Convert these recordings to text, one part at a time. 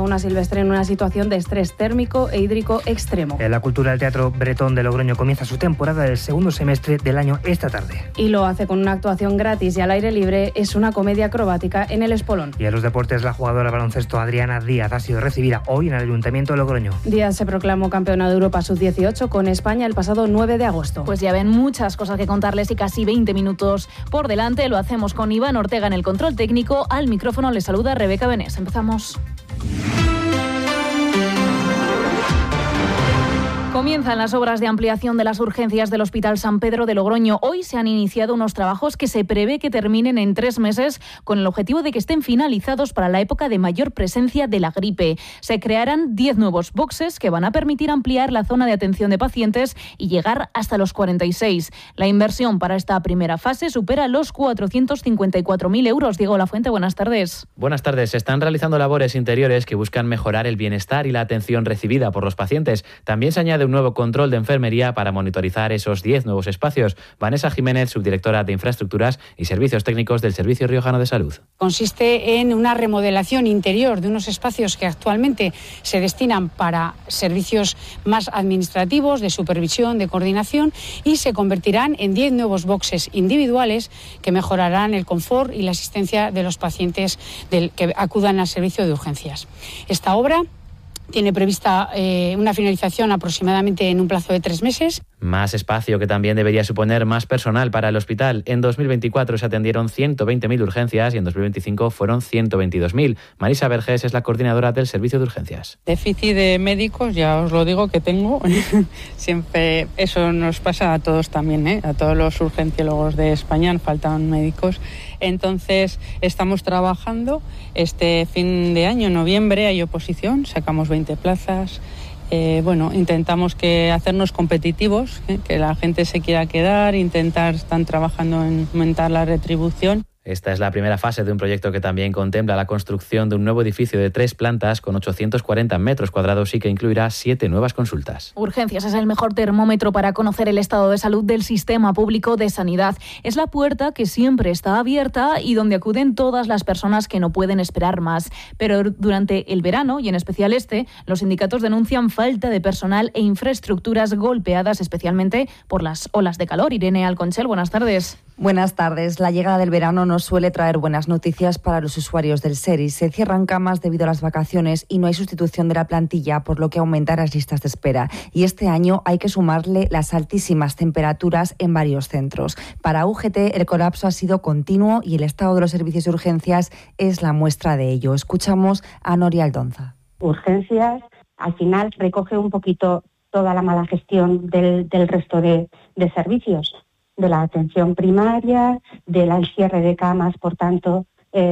fauna silvestre en una situación de estrés térmico e hídrico extremo. La cultura del Teatro Bretón de Logroño comienza su temporada del segundo semestre del año esta tarde. Y lo hace con una actuación gratis y al aire libre. Es una comedia acrobática en el Espolón. Y en los deportes, la jugadora de baloncesto Adriana Díaz ha sido recibida hoy en el Ayuntamiento de Logroño. Díaz se proclamó campeona de Europa Sub-18 con España el pasado 9 de agosto. Pues ya ven, muchas cosas que contarles y casi 20 minutos por delante. Lo hacemos con Iván Ortega en el control técnico. Al micrófono le saluda Rebeca Benés. Empezamos. Comienzan las obras de ampliación de las urgencias del Hospital San Pedro de Logroño. Hoy se han iniciado unos trabajos que se prevé que terminen en 3 meses con el objetivo de que estén finalizados para la época de mayor presencia de la gripe. Se crearán 10 nuevos boxes que van a permitir ampliar la zona de atención de pacientes y llegar hasta los 46. La inversión para esta primera fase supera los 454.000 euros. Diego Lafuente, buenas tardes. Buenas tardes. Se están realizando labores interiores que buscan mejorar el bienestar y la atención recibida por los pacientes. También se añade un nuevo control de enfermería para monitorizar esos 10 nuevos espacios. Vanessa Jiménez, subdirectora de Infraestructuras y Servicios Técnicos del Servicio Riojano de Salud. Consiste en una remodelación interior de unos espacios que actualmente se destinan para servicios más administrativos, de supervisión, de coordinación, y se convertirán en 10 nuevos boxes individuales que mejorarán el confort y la asistencia de los pacientes que acudan al servicio de urgencias. Esta obra tiene prevista una finalización aproximadamente en un plazo de 3 meses. Más espacio que también debería suponer más personal para el hospital. En 2024 se atendieron 120.000 urgencias y en 2025 fueron 122.000. Marisa Vergés es la coordinadora del servicio de urgencias. Déficit de médicos, ya os lo digo que tengo. Siempre eso nos pasa a todos también, a todos los urgenciólogos de España, faltan médicos. Entonces estamos trabajando. Este fin de año, en noviembre, hay oposición, sacamos 20 plazas. Intentamos hacernos competitivos, que la gente se quiera quedar, están trabajando en aumentar la retribución. Esta es la primera fase de un proyecto que también contempla la construcción de un nuevo edificio de 3 plantas con 840 metros cuadrados y que incluirá 7 nuevas consultas. Urgencias es el mejor termómetro para conocer el estado de salud del sistema público de sanidad. Es la puerta que siempre está abierta y donde acuden todas las personas que no pueden esperar más. Pero durante el verano, y en especial los sindicatos denuncian falta de personal e infraestructuras golpeadas especialmente por las olas de calor. Irene Alconchel, buenas tardes. Buenas tardes. La llegada del verano no suele traer buenas noticias para los usuarios del SERI. Se cierran camas debido a las vacaciones y no hay sustitución de la plantilla, por lo que aumentan las listas de espera. Y este año hay que sumarle las altísimas temperaturas en varios centros. Para UGT el colapso ha sido continuo y el estado de los servicios de urgencias es la muestra de ello. Escuchamos a Noria Aldonza. Urgencias al final recoge un poquito toda la mala gestión del resto de servicios, de la atención primaria, del cierre de camas, por tanto,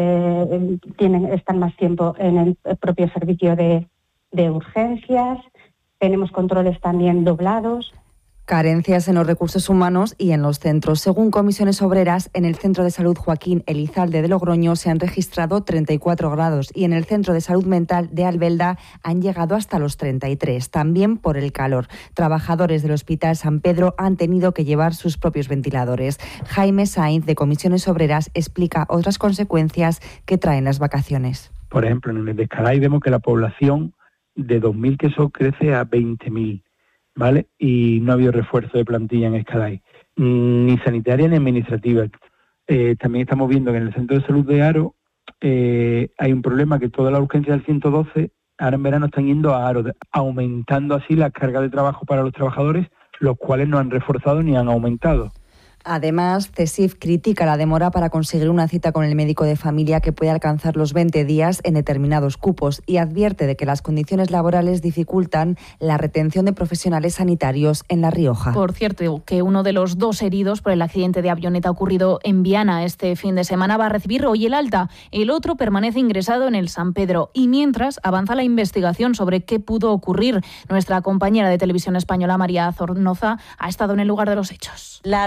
están más tiempo en el propio servicio de urgencias. Tenemos controles también doblados. Carencias en los recursos humanos y en los centros. Según Comisiones Obreras, en el Centro de Salud Joaquín Elizalde de Logroño se han registrado 34 grados y en el Centro de Salud Mental de Albelda han llegado hasta los 33, también por el calor. Trabajadores del Hospital San Pedro han tenido que llevar sus propios ventiladores. Jaime Sainz, de Comisiones Obreras, explica otras consecuencias que traen las vacaciones. Por ejemplo, en el de Escalay vemos que la población de 2.000 quesos crece a 20.000. ¿Vale? Y no ha habido refuerzo de plantilla en Escalay, ni sanitaria ni administrativa. También estamos viendo que en el Centro de Salud de Haro hay un problema, que toda la urgencia del 112 ahora en verano están yendo a Haro, aumentando así la carga de trabajo para los trabajadores, los cuales no han reforzado ni han aumentado. Además, CESIF critica la demora para conseguir una cita con el médico de familia, que puede alcanzar los 20 días en determinados cupos, y advierte de que las condiciones laborales dificultan la retención de profesionales sanitarios en La Rioja. Por cierto, que uno de los 2 heridos por el accidente de avioneta ocurrido en Viana este fin de semana va a recibir hoy el alta. El otro permanece ingresado en el San Pedro y mientras avanza la investigación sobre qué pudo ocurrir. Nuestra compañera de Televisión Española, María Zornoza, ha estado en el lugar de los hechos. La avioneta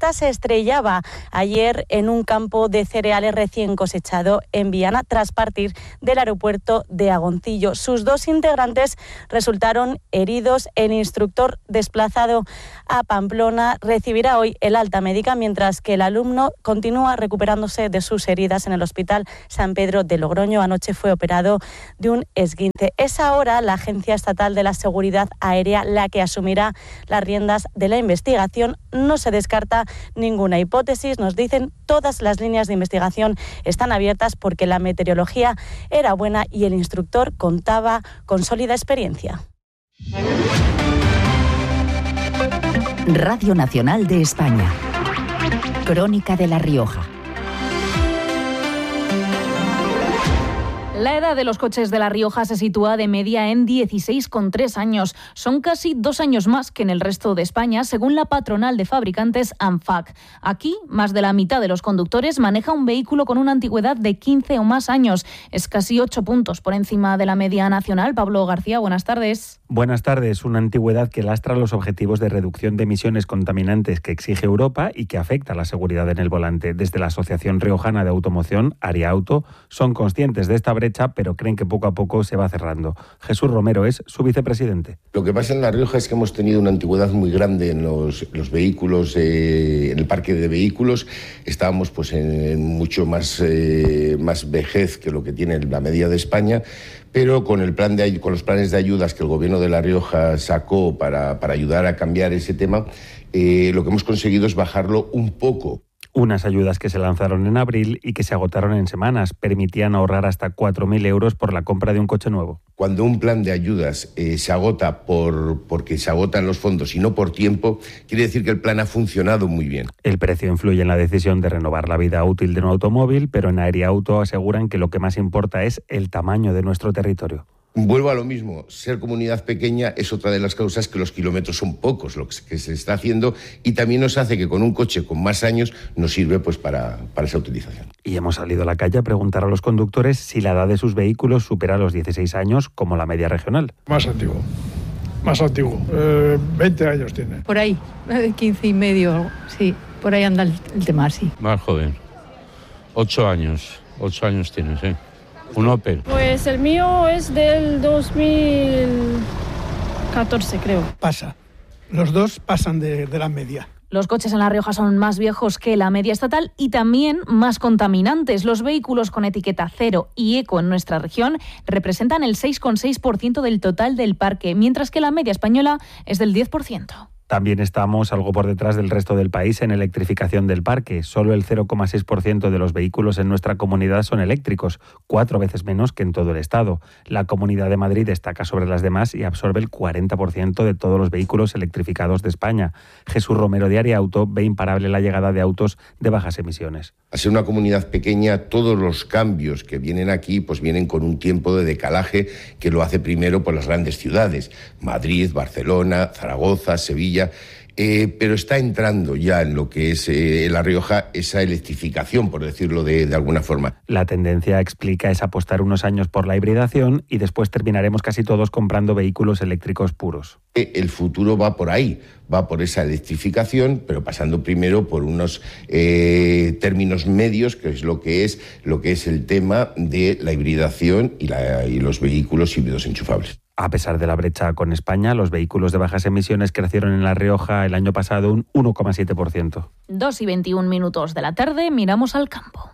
Esta se estrellaba ayer en un campo de cereales recién cosechado en Viana tras partir del aeropuerto de Agoncillo. Sus 2 integrantes resultaron heridos. El instructor, desplazado a Pamplona, recibirá hoy el alta médica, mientras que el alumno continúa recuperándose de sus heridas en el Hospital San Pedro de Logroño. Anoche fue operado de un esguince. Es ahora la Agencia Estatal de la Seguridad Aérea la que asumirá las riendas de la investigación. No se descarta ninguna hipótesis. Nos dicen, todas las líneas de investigación están abiertas porque la meteorología era buena y el instructor contaba con sólida experiencia. Radio Nacional de España. Crónica de La Rioja. La edad de los coches de La Rioja se sitúa de media en 16,3 años. Son casi 2 años más que en el resto de España, según la patronal de fabricantes ANFAC. Aquí, más de la mitad de los conductores maneja un vehículo con una antigüedad de 15 o más años. Es casi 8 puntos por encima de la media nacional. Pablo García, buenas tardes. Buenas tardes. Una antigüedad que lastra los objetivos de reducción de emisiones contaminantes que exige Europa y que afecta a la seguridad en el volante. Desde la Asociación Riojana de Automoción, Ariauto, son conscientes de esta brecha, pero creen que poco a poco se va cerrando. Jesús Romero es su vicepresidente. Lo que pasa en La Rioja es que hemos tenido una antigüedad muy grande en los vehículos, en el parque de vehículos. Estábamos pues en mucho más vejez que lo que tiene la media de España, pero con los planes de ayudas que el Gobierno de La Rioja sacó para ayudar a cambiar ese tema, lo que hemos conseguido es bajarlo un poco. Unas ayudas que se lanzaron en abril y que se agotaron en semanas. Permitían ahorrar hasta 4.000 euros por la compra de un coche nuevo. Cuando un plan de ayudas se agota porque se agotan los fondos y no por tiempo, quiere decir que el plan ha funcionado muy bien. El precio influye en la decisión de renovar la vida útil de un automóvil, pero en Ariauto aseguran que lo que más importa es el tamaño de nuestro territorio. Vuelvo a lo mismo, ser comunidad pequeña es otra de las causas que los kilómetros son pocos, lo que se está haciendo, y también nos hace que con un coche con más años nos sirve pues para esa utilización. Y hemos salido a la calle a preguntar a los conductores si la edad de sus vehículos supera los 16 años como la media regional. Más antiguo, 20 años tiene. Por ahí, 15 y medio, sí, por ahí anda el tema, sí. Más joven, 8 años tiene, sí. Un Opel. Pues el mío es del 2014, creo. Los dos pasan de la media. Los coches en La Rioja son más viejos que la media estatal y también más contaminantes. Los vehículos con etiqueta 0 y eco en nuestra región representan el 6,6% del total del parque, mientras que la media española es del 10%. También estamos algo por detrás del resto del país en electrificación del parque. Solo el 0,6% de los vehículos en nuestra comunidad son eléctricos, 4 veces menos que en todo el estado. La Comunidad de Madrid destaca sobre las demás y absorbe el 40% de todos los vehículos electrificados de España. Jesús Romero de Ariauto ve imparable la llegada de autos de bajas emisiones. Al ser una comunidad pequeña, todos los cambios que vienen aquí pues vienen con un tiempo de decalaje que lo hace primero por las grandes ciudades, Madrid, Barcelona, Zaragoza, Sevilla. Pero está entrando ya en lo que es La Rioja esa electrificación, por decirlo de alguna forma. La tendencia, explica, es apostar unos años por la hibridación y después terminaremos casi todos comprando vehículos eléctricos puros. El futuro va por ahí, va por esa electrificación, pero pasando primero por unos términos medios, que es lo que es el tema de la hibridación y los vehículos híbridos enchufables. A pesar de la brecha con España, los vehículos de bajas emisiones crecieron en La Rioja el año pasado un 1,7%. 2:21 de la tarde, miramos al campo.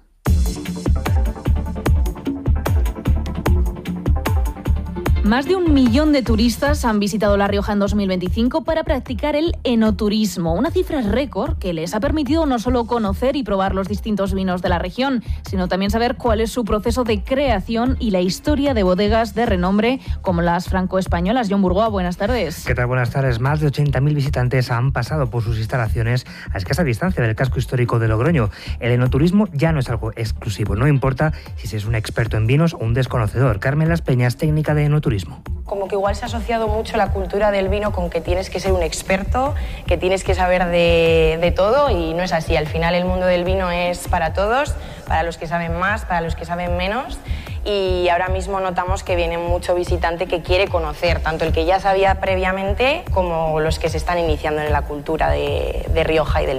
Más de 1 millón de turistas han visitado La Rioja en 2025 para practicar el enoturismo, una cifra récord que les ha permitido no solo conocer y probar los distintos vinos de la región, sino también saber cuál es su proceso de creación y la historia de bodegas de renombre como las franco-españolas. John Burgoa, buenas tardes. ¿Qué tal? Buenas tardes. Más de 80.000 visitantes han pasado por sus instalaciones a escasa distancia del casco histórico de Logroño. El enoturismo ya no es algo exclusivo, no importa si se es un experto en vinos o un desconocedor. Carmen Las Peñas, técnica de enoturismo. Como que igual se ha asociado mucho la cultura del vino con que tienes que ser un experto, que tienes que saber de todo, y no es así. Al final el mundo del vino es para todos, para los que saben más, para los que saben menos, y ahora mismo notamos que viene mucho visitante que quiere conocer, tanto el que ya sabía previamente como los que se están iniciando en la cultura de Rioja y del vino.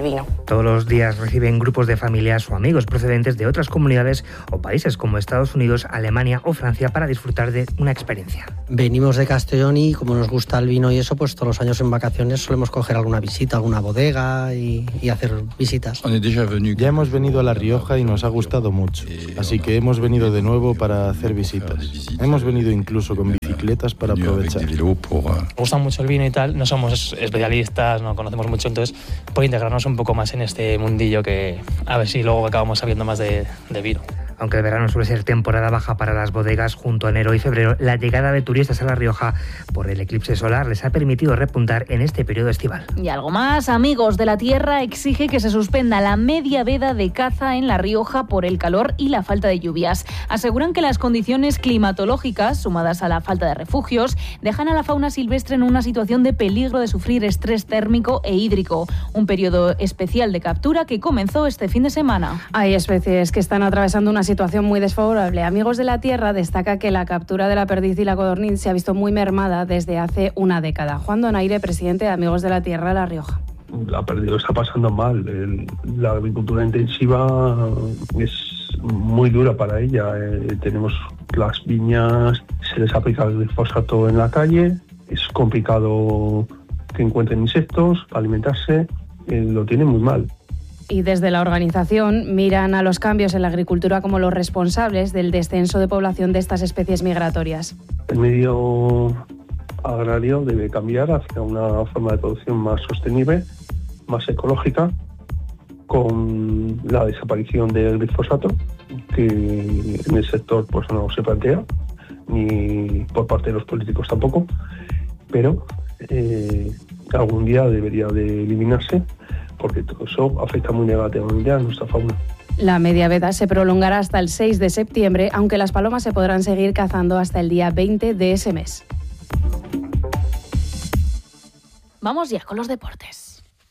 Todos los días reciben grupos de familias o amigos procedentes de otras comunidades o países como Estados Unidos, Alemania o Francia para disfrutar de una experiencia. Venimos de Castellón y como nos gusta el vino y eso, pues todos los años en vacaciones solemos coger alguna visita, alguna bodega y hacer visitas. Ya hemos venido a La Rioja y nos ha gustado mucho, así que hemos venido de nuevo para hacer visitas. Hemos venido incluso con bicicletas para aprovechar. Nos gusta mucho el vino y tal, no somos especialistas, no conocemos mucho, entonces por integrarnos un poco más en este mundillo que a ver si luego acabamos sabiendo más de vino. Aunque el verano suele ser temporada baja para las bodegas, junto a enero y febrero, la llegada de turistas a La Rioja por el eclipse solar les ha permitido repuntar en este periodo estival. Y algo más, Amigos de la Tierra exige que se suspenda la media veda de caza en La Rioja por el calor y la falta de lluvias. Aseguran que las condiciones climatológicas, sumadas a la falta de refugios, dejan a la fauna silvestre en una situación de peligro de sufrir estrés térmico e hídrico. Un periodo especial de captura que comenzó este fin de semana. Hay especies que están atravesando una situación muy desfavorable. Amigos de la Tierra destaca que la captura de la perdiz y la codorniz se ha visto muy mermada desde hace una década. Juan Donaire, presidente de Amigos de la Tierra, La Rioja. La perdiz lo está pasando mal. La agricultura intensiva es muy dura para ella. Tenemos las viñas, se les aplica el glifosato en la calle, es complicado que encuentren insectos para alimentarse, lo tienen muy mal. Y desde la organización miran a los cambios en la agricultura como los responsables del descenso de población de estas especies migratorias. El medio agrario debe cambiar hacia una forma de producción más sostenible, más ecológica, con la desaparición del glifosato, que en el sector pues no se plantea, ni por parte de los políticos tampoco, pero algún día debería de eliminarse, porque todo eso afecta muy negativamente a nuestra fauna. La media veda se prolongará hasta el 6 de septiembre, aunque las palomas se podrán seguir cazando hasta el día 20 de ese mes. Vamos ya con los deportes.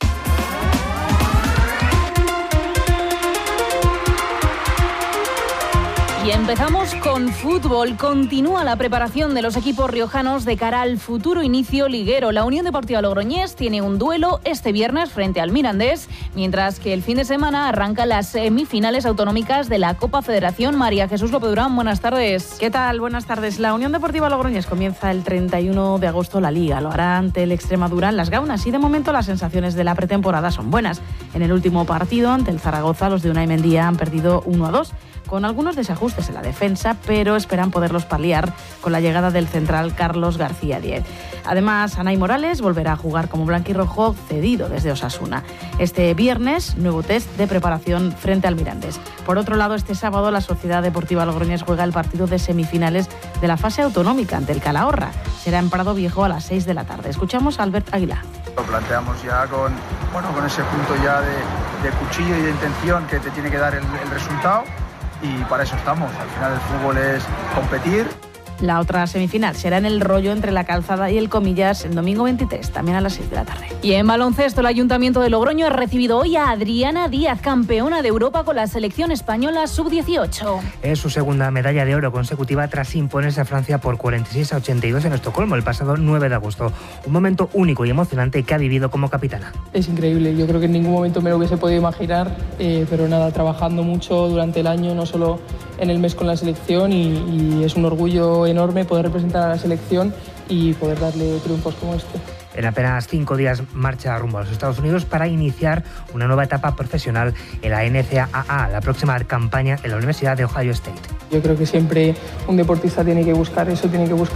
Y empezamos con fútbol. Continúa la preparación de los equipos riojanos de cara al futuro inicio liguero. La Unión Deportiva Logroñés tiene un duelo este viernes frente al Mirandés, mientras que el fin de semana arrancan las semifinales autonómicas de la Copa Federación. María Jesús López Durán, buenas tardes. ¿Qué tal? Buenas tardes. La Unión Deportiva Logroñés comienza el 31 de agosto la Liga. Lo hará ante el Extremadura en Las Gaunas y de momento las sensaciones de la pretemporada son buenas. En el último partido ante el Zaragoza, los de Unai Mendía han perdido 1-2. Con algunos desajustes en la defensa, pero esperan poderlos paliar con la llegada del central Carlos García Diez. Además, Anay Morales volverá a jugar como blanquirrojo cedido desde Osasuna. Este viernes, nuevo test de preparación frente al Mirandés. Por otro lado, este sábado la Sociedad Deportiva Logroñés juega el partido de semifinales de la fase autonómica ante el Calahorra. Será en Prado Viejo a las 6 de la tarde. Escuchamos a Albert Aguilar. Lo planteamos ya con ese punto ya de cuchillo y de intención que te tiene que dar el resultado. Y para eso estamos. Al final el fútbol es competir. La otra semifinal será en el Rollo entre La Calzada y el Comillas el domingo 23, también a las 6 de la tarde. Y en baloncesto, el Ayuntamiento de Logroño ha recibido hoy a Adriana Díaz, campeona de Europa con la selección española sub-18. Es su segunda medalla de oro consecutiva tras imponerse a Francia por 46-82 en Estocolmo el pasado 9 de agosto. Un momento único y emocionante que ha vivido como capitana. Es increíble, yo creo que en ningún momento me lo hubiese podido imaginar, pero nada, trabajando mucho durante el año, no solo en el mes con la selección y es un orgullo enorme poder representar a la selección y poder darle triunfos como este. En apenas 5 días marcha rumbo a los Estados Unidos para iniciar una nueva etapa profesional en la NCAA, la próxima campaña en la Universidad de Ohio State. Yo creo que siempre un deportista tiene que buscar eso,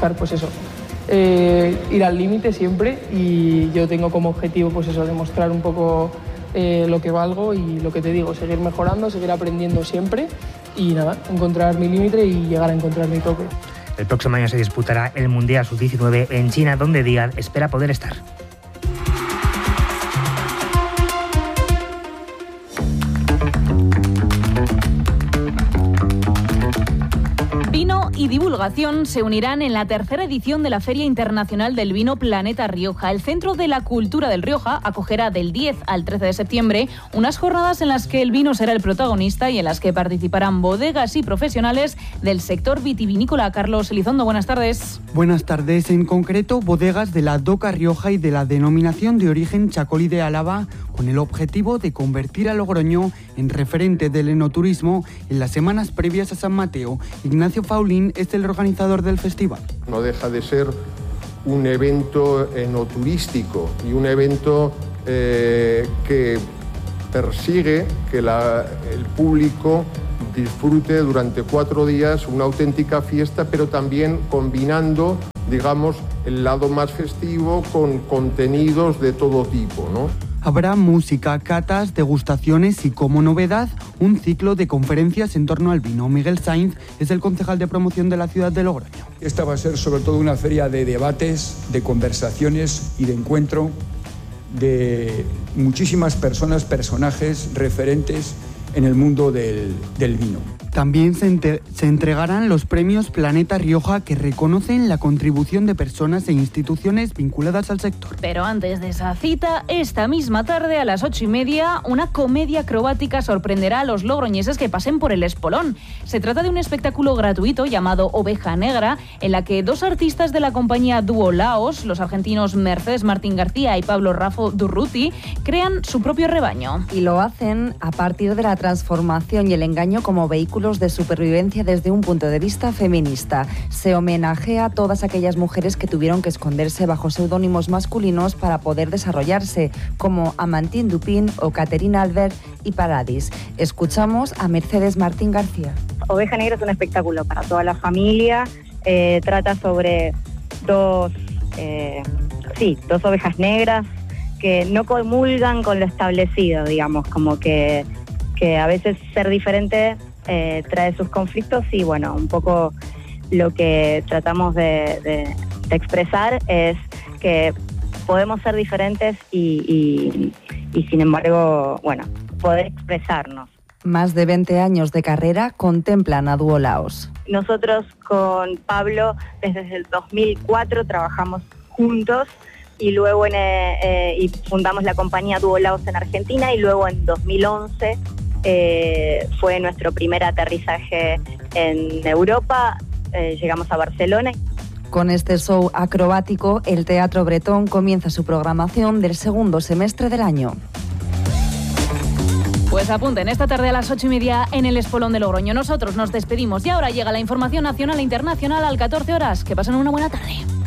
ir al límite siempre, y yo tengo como objetivo demostrar un poco lo que valgo y lo que te digo, seguir mejorando, seguir aprendiendo siempre y nada, encontrar mi límite y llegar a encontrar mi tope. El próximo año se disputará el Mundial Sub-19 en China, donde Díaz espera poder estar. Vino y divulgación se unirán en la tercera edición de la Feria Internacional del Vino Planeta Rioja. El Centro de la Cultura del Rioja acogerá del 10 al 13 de septiembre unas jornadas en las que el vino será el protagonista y en las que participarán bodegas y profesionales del sector vitivinícola. Carlos Elizondo, buenas tardes. Buenas tardes. En concreto, bodegas de la DOCA Rioja y de la Denominación de Origen Chacolí de Álava con el objetivo de convertir a Logroño en referente del enoturismo en las semanas previas a San Mateo. Ignacio Faulín es el organizador del festival. No deja de ser un evento enoturístico y un evento que persigue que el público disfrute durante 4 días una auténtica fiesta, pero también combinando, digamos, el lado más festivo con contenidos de todo tipo, ¿no? Habrá música, catas, degustaciones y, como novedad, un ciclo de conferencias en torno al vino. Miguel Sainz es el concejal de promoción de la ciudad de Logroño. Esta va a ser sobre todo una feria de debates, de conversaciones y de encuentro de muchísimas personas, personajes, referentes en el mundo del vino. También se entregarán los premios Planeta Rioja, que reconocen la contribución de personas e instituciones vinculadas al sector. Pero antes de esa cita, esta misma tarde a las 8:30, una comedia acrobática sorprenderá a los logroñeses que pasen por el Espolón. Se trata de un espectáculo gratuito llamado Oveja Negra, en la que 2 artistas de la compañía Dúo Laos, los argentinos Mercedes Martín García y Pablo Raffo Durruti, crean su propio rebaño. Y lo hacen a partir de la transformación y el engaño como vehículos de supervivencia desde un punto de vista feminista. Se homenajea a todas aquellas mujeres que tuvieron que esconderse bajo seudónimos masculinos para poder desarrollarse, como Amandine Dupin o Caterina Albert y Paradis. Escuchamos a Mercedes Martín García. Oveja Negra es un espectáculo para toda la familia. Trata sobre dos ovejas negras que no comulgan con lo establecido, digamos, como que a veces ser diferente trae sus conflictos, y bueno, un poco lo que tratamos de expresar es que podemos ser diferentes y sin embargo, bueno, poder expresarnos. Más de 20 años de carrera contemplan a Dúo Laos. Nosotros con Pablo desde el 2004 trabajamos juntos y luego y fundamos la compañía Dúo Laos en Argentina, y luego en 2011 fue nuestro primer aterrizaje en Europa. Llegamos a Barcelona. Con este show acrobático, el Teatro Bretón comienza su programación del segundo semestre del año. Pues apunten, esta tarde a las 8:30 en el Espolón de Logroño. Nosotros nos despedimos y ahora llega la información nacional e internacional al 14 horas. Que pasen una buena tarde.